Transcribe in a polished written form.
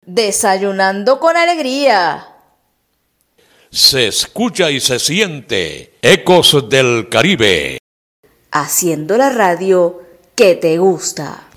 Desayunando con alegría. Se escucha y se siente Ecos del Caribe. Haciendo la radio que te gusta.